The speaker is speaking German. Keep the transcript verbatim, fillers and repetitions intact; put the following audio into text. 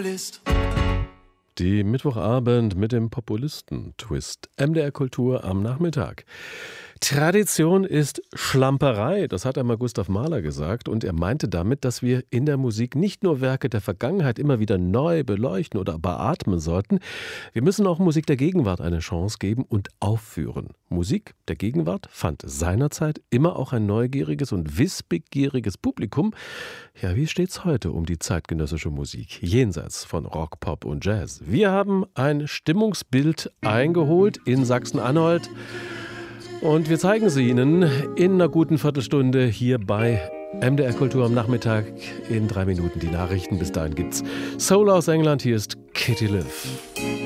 Populist. Die Mittwochabend mit dem Populisten-Twist. M D R Kultur am Nachmittag. Tradition ist Schlamperei, das hat einmal Gustav Mahler gesagt, und er meinte damit, dass wir in der Musik nicht nur Werke der Vergangenheit immer wieder neu beleuchten oder beatmen sollten, wir müssen auch Musik der Gegenwart eine Chance geben und aufführen. Musik der Gegenwart fand seinerzeit immer auch ein neugieriges und wissbegieriges Publikum. Ja, wie steht's heute um die zeitgenössische Musik, jenseits von Rock, Pop und Jazz? Wir haben ein Stimmungsbild eingeholt in Sachsen-Anhalt. Und wir zeigen sie Ihnen in einer guten Viertelstunde hier bei M D R Kultur am Nachmittag. In drei Minuten die Nachrichten. Bis dahin gibt's Soul aus England. Hier ist Kitty Liv.